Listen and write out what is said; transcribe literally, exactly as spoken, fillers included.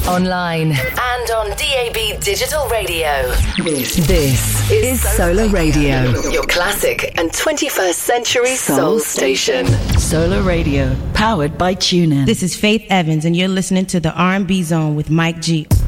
online, and on D A B Digital Radio. This, this is Solar Radio, your classic and twenty-first century soul station. Solar Radio, powered by TuneIn. This is Faith Evans, and you're listening to the R and B Zone with Mike G.